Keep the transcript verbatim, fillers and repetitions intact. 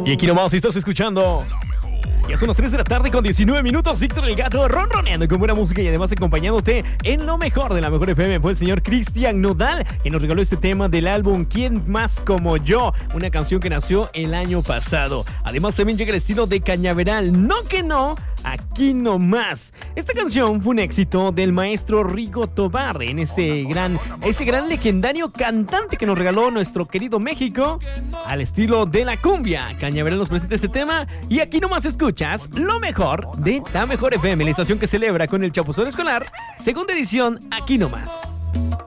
Y aquí nomás estás escuchando. Ya son las tres de la tarde con diecinueve minutos. Víctor el Gato ronroneando con buena música y además acompañándote en lo mejor de la Mejor F M. Fue el señor Cristian Nodal que nos regaló este tema del álbum ¿Quién más como yo? Una canción que nació el año pasado. Además también llega el estilo de Cañaveral. No que no, aquí nomás. Esta canción fue un éxito del maestro Rigo Tobar, en ese gran, ese gran legendario cantante que nos regaló nuestro querido México al estilo de la cumbia. Cañaveral nos presenta este tema y aquí nomás escuchas lo mejor de la Mejor F M, la estación que celebra con el Chapuzón Escolar, segunda edición, aquí nomás.